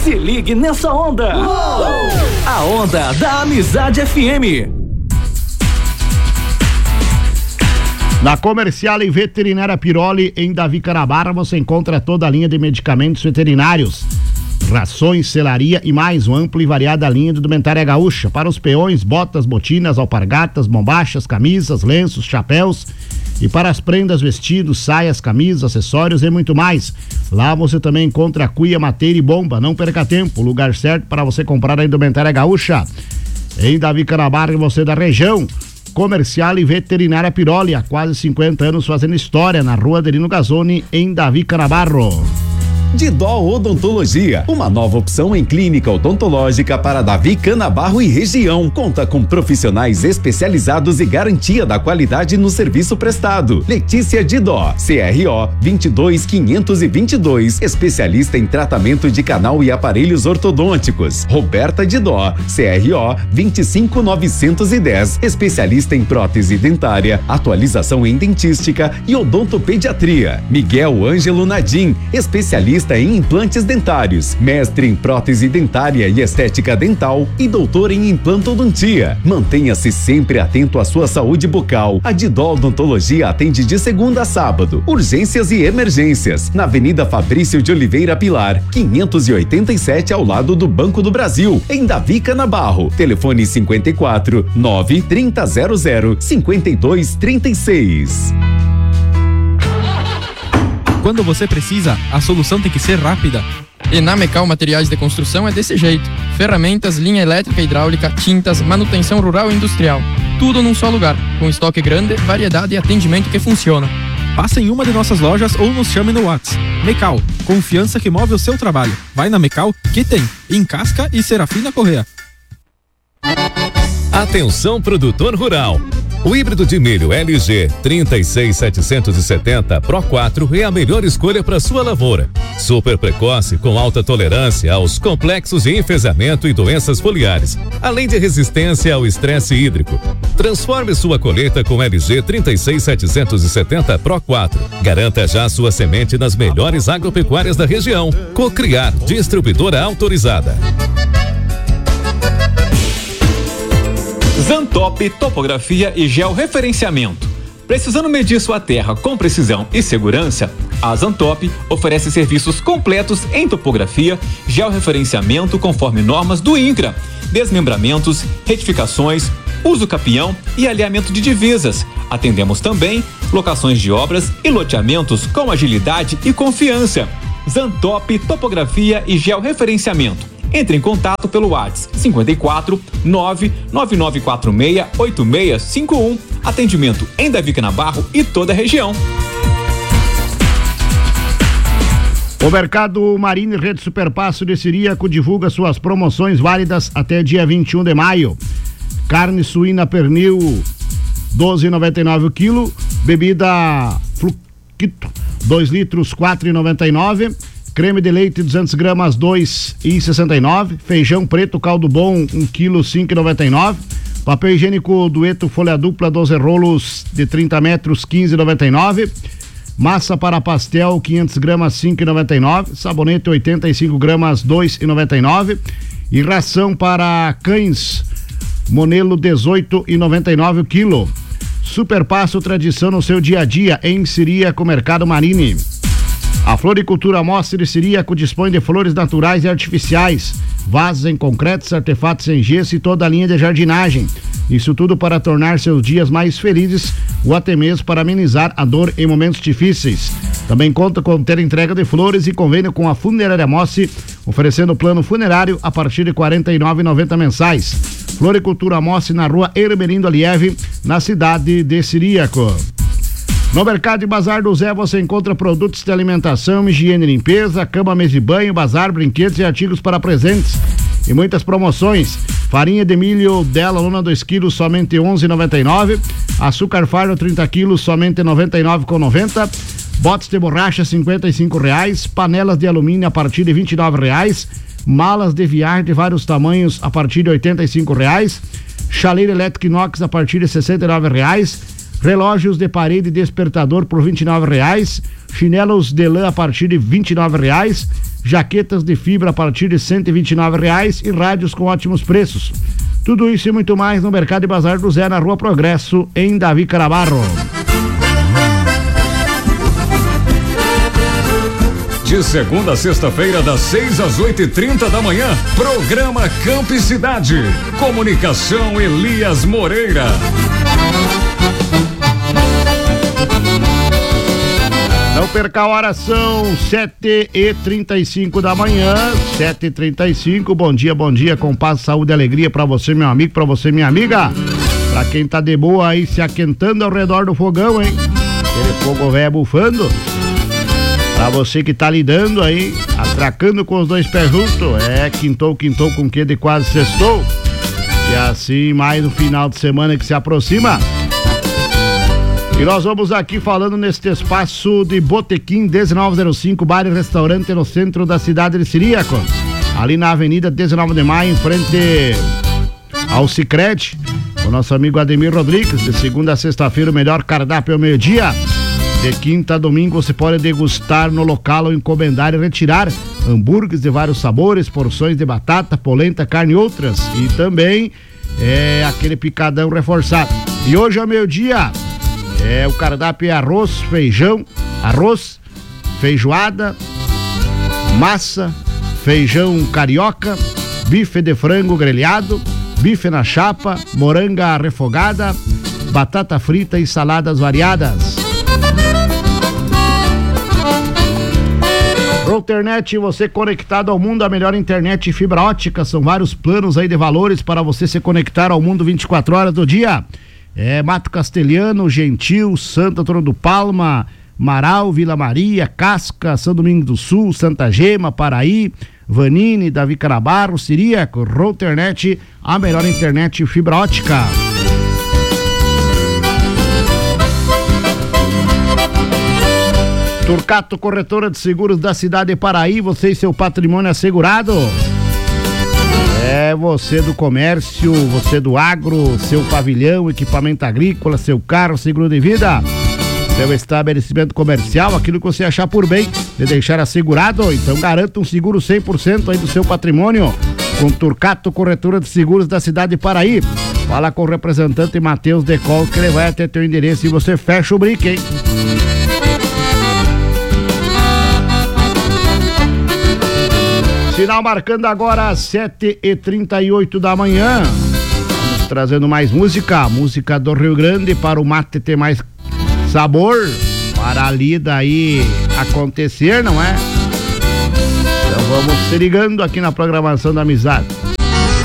Se ligue nessa onda. A onda da Amizade FM. Na Comercial e Veterinária Piroli, em Davi Canabara, você encontra toda a linha de medicamentos veterinários, rações, selaria e mais uma ampla e variada linha de indumentária gaúcha para os peões, botas, botinas, alpargatas, bombachas, camisas, lenços, chapéus e para as prendas, vestidos, saias, camisas, acessórios e muito mais. Lá você também encontra cuia, mateira e bomba. Não perca tempo, o lugar certo para você comprar a indumentária gaúcha. Em Davi Canabara, você da região. Comercial e Veterinária Piroli, há quase 50 anos fazendo história na Rua Adelino Gazzoni, em Davi Canabarro. Didó Odontologia, uma nova opção em clínica odontológica para Davi Canabarro e região. Conta com profissionais especializados e garantia da qualidade no serviço prestado. Letícia Didó, CRO 22522, especialista em tratamento de canal e aparelhos ortodônticos. Roberta Didó, CRO 25910, especialista em prótese dentária, atualização em dentística e odontopediatria. Miguel Ângelo Nadim, especialista em implantes dentários, mestre em prótese dentária e estética dental e doutor em implantodontia. Mantenha-se sempre atento à sua saúde bucal. A Didó Odontologia atende de segunda a sábado, urgências e emergências, na Avenida Fabrício de Oliveira Pilar, 587, ao lado do Banco do Brasil, em Davi Canabarro. Telefone 54 93000 5236. Quando você precisa, a solução tem que ser rápida. E na Mecal Materiais de Construção é desse jeito. Ferramentas, linha elétrica e hidráulica, tintas, manutenção rural e industrial. Tudo num só lugar, com estoque grande, variedade e atendimento que funciona. Passe em uma de nossas lojas ou nos chame no WhatsApp. Mecal, confiança que move o seu trabalho. Vai na Mecal, que tem em Casca e Serafina Corrêa. Atenção, produtor rural. O híbrido de milho LG 36770 Pro 4 é a melhor escolha para sua lavoura. Super precoce, com alta tolerância aos complexos de enfezamento e doenças foliares, além de resistência ao estresse hídrico. Transforme sua colheita com LG 36770 Pro 4. Garanta já sua semente nas melhores agropecuárias da região. Cocriar, distribuidora autorizada. Zantop Topografia e Georreferenciamento. Precisando medir sua terra com precisão e segurança, a Zantop oferece serviços completos em topografia, georreferenciamento conforme normas do INCRA, desmembramentos, retificações, uso capião e alinhamento de divisas. Atendemos também locações de obras e loteamentos com agilidade e confiança. Zantop Topografia e Georreferenciamento. Entre em contato pelo WhatsApp 54 99946 8651. Atendimento em Davi Canabarro e toda a região. O Mercado Marine Rede Superpasso de Ciríaco divulga suas promoções válidas até dia 21 de maio. Carne suína pernil 12,99 o quilo. Bebida Fluquito 2 litros 4,99. Creme de leite 200 gramas 2,69. Feijão preto caldo bom 1 quilo 5,99. Papel higiênico Dueto folha dupla 12 rolos de 30 metros 15,99. Massa para pastel 500 gramas 5,99. Sabonete 85 gramas 2,99. E ração para cães Monelo 18,99 o quilo. Superpasso, tradição no seu dia a dia em Ciríaco Mercado Marine. A Floricultura Mostra de Ciríaco dispõe de flores naturais e artificiais, vasos em concretos, artefatos em gesso e toda a linha de jardinagem. Isso tudo para tornar seus dias mais felizes ou até mesmo para amenizar a dor em momentos difíceis. Também conta com ter entrega de flores e convênio com a Funerária Mossi, oferecendo plano funerário a partir de R$ 49,90 mensais. Floricultura Mossi na Rua Hermelindo Alieve, na cidade de Ciríaco. No Mercado e Bazar do Zé você encontra produtos de alimentação, higiene e limpeza, cama, mesa de banho, bazar, brinquedos e artigos para presentes. E muitas promoções. Farinha de milho Dela Luna 2 quilos somente R$ 11,99. Açúcar fardo 30 quilos somente R$ 99,90. Botes de borracha R$ 55,00. Panelas de alumínio a partir de R$ 29,00. Malas de viagem de vários tamanhos a partir de R$ 85,00. Chaleira elétrica inox a partir de R$ 69,00. relógios de parede e despertador por R$29, chinelos de lã a partir de R$29, jaquetas de fibra a partir de R$129 e rádios com ótimos preços. Tudo isso e muito mais no Mercado e Bazar do Zé, na Rua Progresso, em Davi Carabarro. De segunda a sexta-feira, das 6 às 8h30 da manhã, programa Campo e Cidade. Comunicação Elias Moreira. Não perca a hora, são 7h35 da manhã, 7h35. Bom dia, com paz, saúde e alegria pra você, meu amigo, pra você, minha amiga. Pra quem tá de boa aí, se aquentando ao redor do fogão, hein? Aquele fogo velho bufando. Pra você que tá lidando aí, atracando com os dois pés juntos, quintou com que de quase sextou. E assim, mais no final de semana que se aproxima. E nós vamos aqui falando neste espaço de Botequim 1905, bar e restaurante no centro da cidade de Ciríaco. Ali na Avenida 19 de Maio, em frente ao Sicredi. O nosso amigo Ademir Rodrigues, de segunda a sexta-feira, o melhor cardápio ao meio-dia. De quinta a domingo você pode degustar no local ou encomendar e retirar hambúrgueres de vários sabores, porções de batata, polenta, carne e outras. E também aquele picadão reforçado. E hoje ao meio-dia o cardápio é arroz, feijoada, massa, feijão carioca, bife de frango grelhado, bife na chapa, moranga refogada, batata frita e saladas variadas. Routernet, você conectado ao mundo, a melhor internet e fibra ótica, são vários planos aí de valores para você se conectar ao mundo 24 horas do dia. Mato Castelhano, Gentil, Santo Antônio do Palma, Marau, Vila Maria, Casca, São Domingos do Sul, Santa Gema, Paraí, Vanini, Davi Carabarro, Ciríaco. Routernet, a melhor internet e fibra ótica. Turcato, corretora de seguros da cidade de Paraí, você e seu patrimônio assegurado. Você do comércio, você do agro, seu pavilhão, equipamento agrícola, seu carro, seguro de vida, seu estabelecimento comercial, aquilo que você achar por bem de deixar assegurado, então garanta um seguro 100% aí do seu patrimônio com Turcato, corretora de seguros da cidade de Paraí. Fala com o representante Matheus Decol, que ele vai até teu endereço e você fecha o brique, hein? Sinal marcando agora 7h38 da manhã. Vamos trazendo mais música do Rio Grande para o mate ter mais sabor, para a lida aí acontecer, não é? Então vamos se ligando aqui na programação da Amizade.